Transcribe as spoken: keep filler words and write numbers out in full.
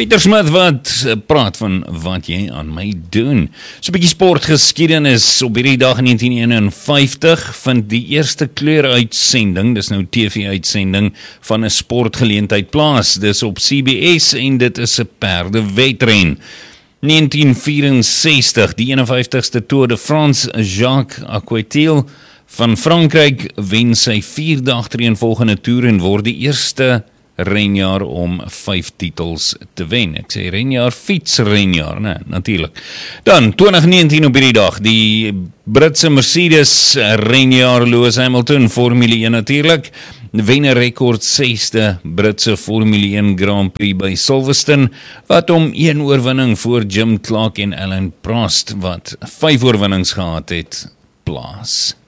Pieter Smith wat praat van wat jy aan my doen. So 'n bietjie sportgeskiedenis. Op hierdie dag in negentien eenenvyftig vind die eerste kleuruitsending, dis nou T V-uitsending van 'n sportgeleentheid plaas. Dis op C B S en dit is 'n perdewedren. negentien vyfenses, die eenenvyftigste Tour de France, Jacques Anquetil van Frankryk wen sy vierdagtereenvolgende toer en word die eerste renjaer om vyf titels te wen. Ek sê renjaer, fietsrenjaer, nee, natuurlijk. Dan, twintig negentien op hierdie dag, die Britse Mercedes renjaer Lewis Hamilton, Formule een natuurlijk, wen 'n rekord sesde Britse Formule een Grand Prix by Silverstone, wat om een oorwinning voor Jim Clark en Alain Prost, wat vyf oorwinnings gehad het, plaas.